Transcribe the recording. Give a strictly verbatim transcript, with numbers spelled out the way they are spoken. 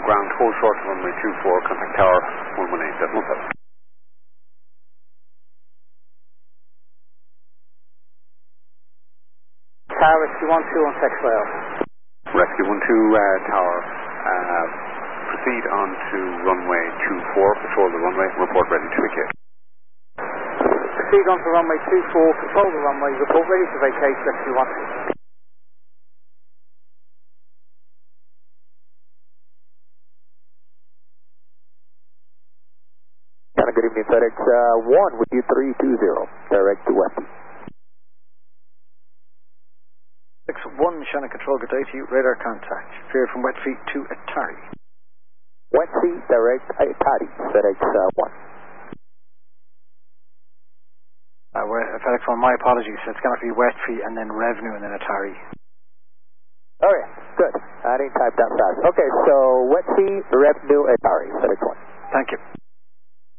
ground, hold short to runway two four, contact tower one one eight seven one seven. Tower Rescue one two on text rail. Rescue one two uh, tower, uh, proceed on to runway two four, patrol the runway, report ready to vacate. Proceed on to runway two four, control the runway, report ready to vacate, Rescue one two. Good evening, FedEx uh, one with you three two zero, direct to West. FedEx one, Shannon Control, good day to you, radar contact, cleared from Wet Feet to Atari. Wet Feet, direct Atari, FedEx uh, one. Uh, FedEx one, my apologies, it's going to be Wet Feet and then Revenue and then Atari. Oh yeah, good, I didn't type that fast. Okay, so Wet Feet, Revenue, Atari, FedEx one.